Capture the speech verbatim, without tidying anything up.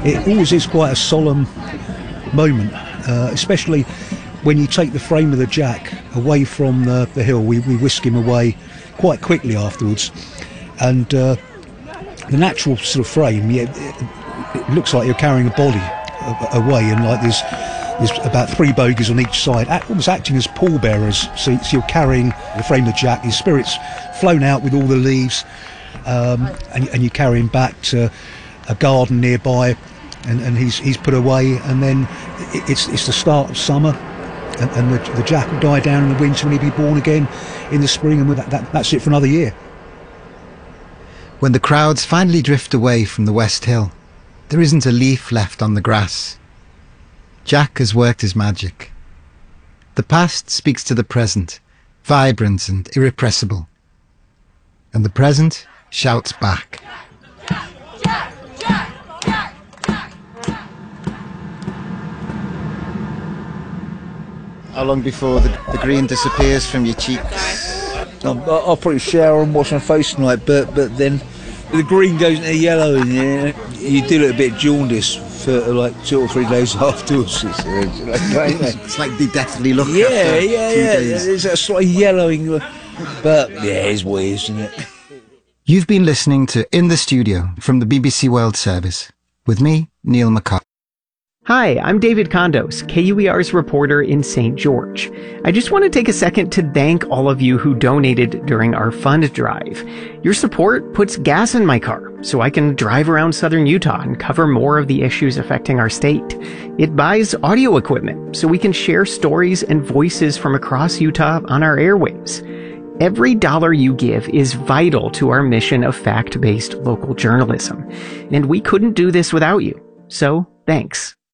it always is quite a solemn moment, uh, especially when you take the frame of the Jack away from the, the hill. We, we whisk him away quite quickly afterwards, and uh, the natural sort of frame, yeah, it, it looks like you're carrying a body away, and like there's there's about three bogies on each side, almost acting as pallbearers. So, so you're carrying the frame of the Jack, his spirit's flown out with all the leaves, um, and, and you carry him back to a garden nearby, and, and he's he's put away, and then it's it's the start of summer, and, and the, the Jack will die down in the winter, and he'll be born again in the spring, and that, that, that's it for another year. When the crowds finally drift away from the West Hill, there isn't a leaf left on the grass. Jack has worked his magic. The past speaks to the present, vibrant and irrepressible. And the present shouts back. How long before the, the green disappears from your cheeks? I'll, I'll probably shower and wash my face tonight, but but then the green goes into yellow, and you, you do look a bit jaundiced for like two or three days afterwards. It's, it's like the deathly look. Yeah, after yeah, a few yeah. days. There's a slight yellowing, but yeah, it's weird, isn't it? You've been listening to In the Studio from the B B C World Service with me, Neil McCarthy. Hi, I'm David Condos, K U E R's reporter in Saint George. I just want to take a second to thank all of you who donated during our fund drive. Your support puts gas in my car so I can drive around southern Utah and cover more of the issues affecting our state. It buys audio equipment so we can share stories and voices from across Utah on our airwaves. Every dollar you give is vital to our mission of fact-based local journalism, and we couldn't do this without you. So, thanks.